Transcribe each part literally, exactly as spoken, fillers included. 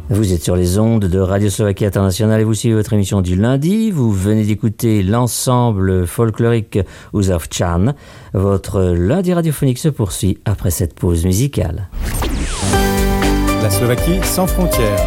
Vous êtes sur les ondes de Radio Slovaquie Internationale et vous suivez votre émission du lundi. Vous venez d'écouter l'ensemble folklorique Uzavčan. Votre lundi radiophonique se poursuit après cette pause musicale. La Slovaquie sans frontières.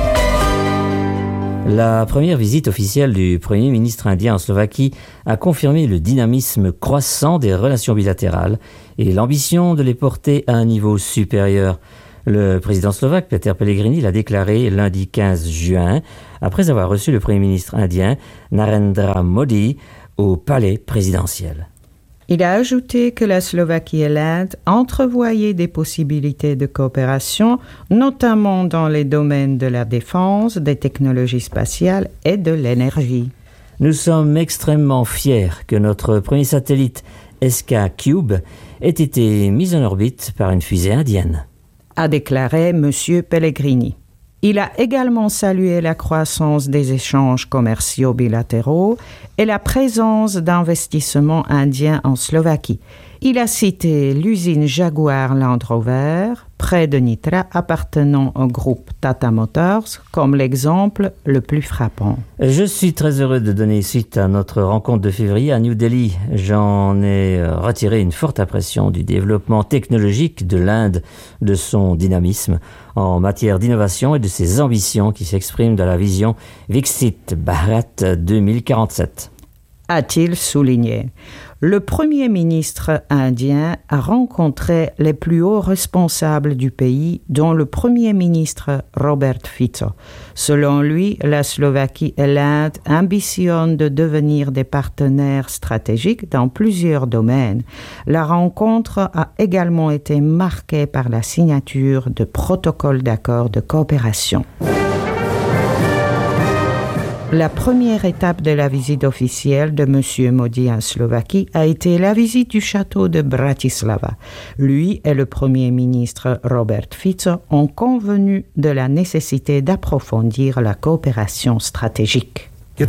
La première visite officielle du Premier ministre indien en Slovaquie a confirmé le dynamisme croissant des relations bilatérales et l'ambition de les porter à un niveau supérieur. Le président slovaque Peter Pellegrini l'a déclaré lundi quinze juin, après avoir reçu le Premier ministre indien Narendra Modi au palais présidentiel. Il a ajouté que la Slovaquie et l'Inde entrevoyaient des possibilités de coopération, notamment dans les domaines de la défense, des technologies spatiales et de l'énergie. Nous sommes extrêmement fiers que notre premier satellite S K Cube ait été mis en orbite par une fusée indienne, a déclaré M. Pellegrini. Il a également salué la croissance des échanges commerciaux bilatéraux et la présence d'investissements indiens en Slovaquie. Il a cité l'usine Jaguar Land Rover, près de Nitra, appartenant au groupe Tata Motors, comme l'exemple le plus frappant. Je suis très heureux de donner suite à notre rencontre de février à New Delhi. J'en ai retiré une forte impression du développement technologique de l'Inde, de son dynamisme en matière d'innovation et de ses ambitions qui s'expriment dans la vision Viksit Bharat deux mille quarante-sept. A-t-il souligné. Le Premier ministre indien a rencontré les plus hauts responsables du pays, dont le Premier ministre Robert Fico. Selon lui, la Slovaquie et l'Inde ambitionnent de devenir des partenaires stratégiques dans plusieurs domaines. La rencontre a également été marquée par la signature de protocoles d'accord de coopération. La première étape de la visite officielle de M. Modi en Slovaquie a été la visite du château de Bratislava. Lui et le Premier ministre Robert Fico ont convenu de la nécessité d'approfondir la coopération stratégique.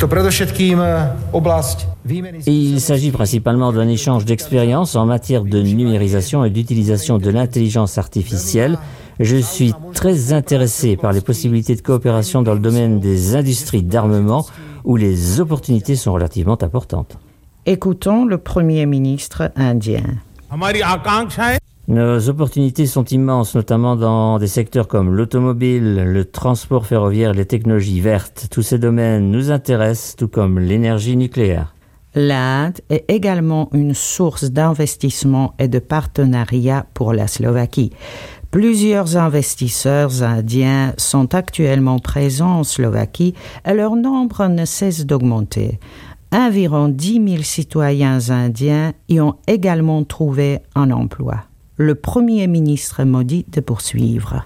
Il s'agit principalement d'un échange d'expériences en matière de numérisation et d'utilisation de l'intelligence artificielle. Je suis très intéressé par les possibilités de coopération dans le domaine des industries d'armement où les opportunités sont relativement importantes. Écoutons le Premier ministre indien. Nos opportunités sont immenses, notamment dans des secteurs comme l'automobile, le transport ferroviaire, les technologies vertes. Tous ces domaines nous intéressent, tout comme l'énergie nucléaire. L'Inde est également une source d'investissement et de partenariat pour la Slovaquie. Plusieurs investisseurs indiens sont actuellement présents en Slovaquie et leur nombre ne cesse d'augmenter. Environ dix mille citoyens indiens y ont également trouvé un emploi. Le Premier ministre Modi de poursuivre.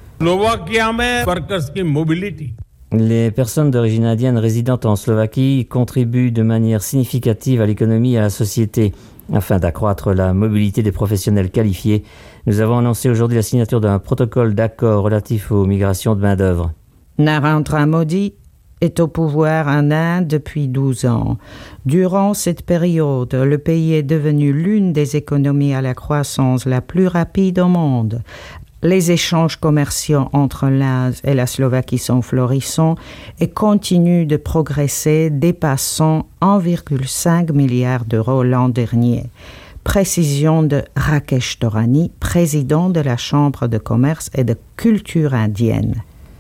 Les personnes d'origine indienne résidant en Slovaquie contribuent de manière significative à l'économie et à la société. Afin d'accroître la mobilité des professionnels qualifiés, nous avons annoncé aujourd'hui la signature d'un protocole d'accord relatif aux migrations de main-d'œuvre. Narendra Modi est au pouvoir en Inde depuis douze ans. Durant cette période, le pays est devenu l'une des économies à la croissance la plus rapide au monde. Les échanges commerciaux entre l'Inde et la Slovaquie sont florissants et continuent de progresser, dépassant un virgule cinq milliard d'euros l'an dernier. Précision de Rakesh Torani, président de la Chambre de commerce et de culture indienne.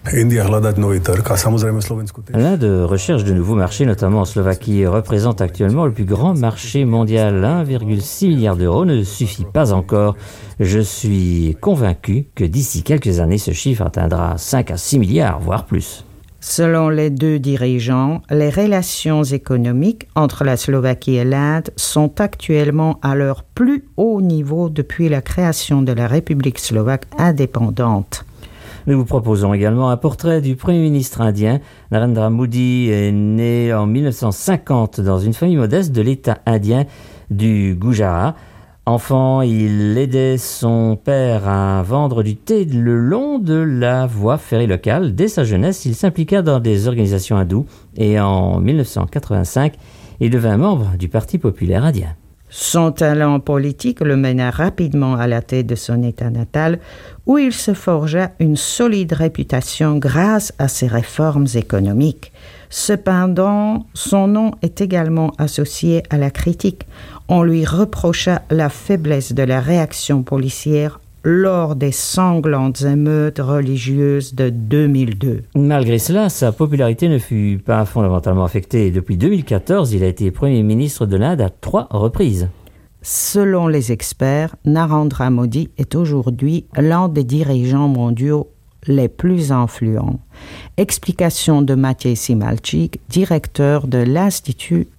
L'Inde recherche de nouveaux marchés, notamment en Slovaquie, représente actuellement le plus grand marché mondial. un virgule six milliard d'euros ne suffit pas encore. Je suis convaincu que d'ici quelques années, ce chiffre atteindra cinq à six milliards, voire plus. Selon les deux dirigeants, les relations économiques entre la Slovaquie et l'Inde sont actuellement à leur plus haut niveau depuis la création de la République slovaque indépendante. Nous vous proposons également un portrait du Premier ministre indien. Narendra Modi est né en mille neuf cent cinquante dans une famille modeste de l'État indien du Gujarat. Enfant, il aidait son père à vendre du thé le long de la voie ferrée locale. Dès sa jeunesse, il s'impliqua dans des organisations hindoues et en mille neuf cent quatre-vingt-cinq, il devint membre du Parti populaire indien. Son talent politique le mena rapidement à la tête de son État natal, où il se forgea une solide réputation grâce à ses réformes économiques. Cependant, son nom est également associé à la critique. On lui reprocha la faiblesse de la réaction policière lors des sanglantes émeutes religieuses de deux mille deux. Malgré cela, sa popularité ne fut pas fondamentalement affectée. Depuis deux mille quatorze, il a été Premier ministre de l'Inde à trois reprises. Selon les experts, Narendra Modi est aujourd'hui l'un des dirigeants mondiaux les plus influents. Explication de Mathieu Simalchik, directeur de l'Institut